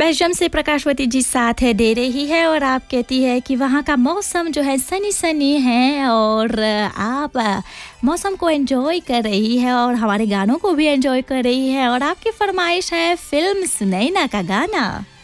बेलजियम से प्रकाशवती जी साथ है दे रही है और आप कहती है कि वहाँ का मौसम जो है सनी सनी है और आप मौसम को एंजॉय कर रही है और हमारे गानों को भी एंजॉय कर रही है और आपकी फरमाइश है फिल्म सुनैना का गाना।